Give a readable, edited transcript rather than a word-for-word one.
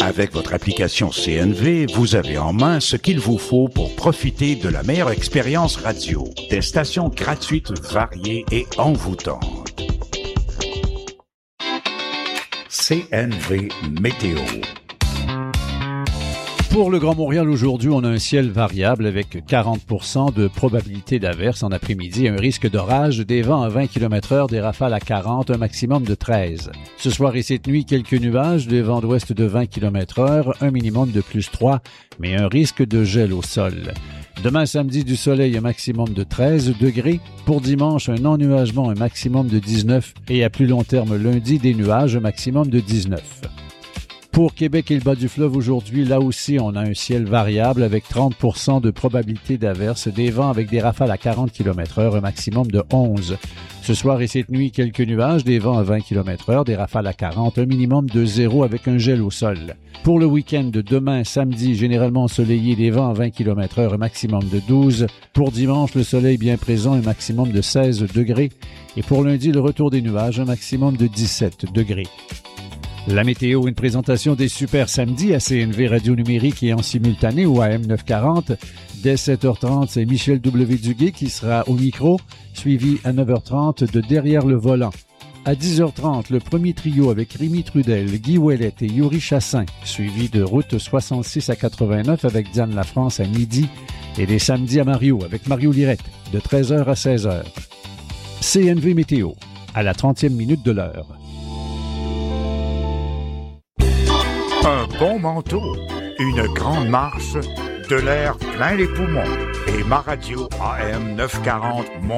Avec votre application CNV, vous avez en main ce qu'il vous faut pour profiter de la meilleure expérience radio. Des stations gratuites, variées et envoûtantes. CNV Météo. Pour le Grand Montréal, aujourd'hui, on a un ciel variable avec 40% de probabilité d'averse en après-midi, un risque d'orage, des vents à 20 km/h, des rafales à 40, un maximum de 13. Ce soir et cette nuit, quelques nuages, des vents d'ouest de 20 km/h, un minimum de plus 3, mais un risque de gel au sol. Demain, samedi, du soleil, un maximum de 13 degrés. Pour dimanche, un ennuagement, un maximum de 19. Et à plus long terme, lundi, des nuages, un maximum de 19. Pour Québec et le bas du fleuve aujourd'hui, là aussi, on a un ciel variable avec 30% de probabilité d'averse, des vents avec des rafales à 40 km/h, un maximum de 11. Ce soir et cette nuit, quelques nuages, des vents à 20 km/h, des rafales à 40, un minimum de 0 avec un gel au sol. Pour le week-end de demain, samedi, généralement ensoleillé, des vents à 20 km/h, un maximum de 12. Pour dimanche, le soleil bien présent, un maximum de 16 degrés. Et pour lundi, le retour des nuages, un maximum de 17 degrés. La météo, une présentation des Super Samedis à CNV Radio Numérique et en simultané au AM 940. Dès 7h30, c'est Michel W. Duguay qui sera au micro, suivi à 9h30 de Derrière le volant. À 10h30, le premier trio avec Rémi Trudel, Guy Ouellette et Yuri Chassin, suivi de Route 66 à 89 avec Diane Lafrance à midi et des samedis à Mario avec Mario Lirette de 13h à 16h. CNV Météo, à la 30e minute de l'heure. Un bon manteau, une grande marche, de l'air plein les poumons et ma radio AM 940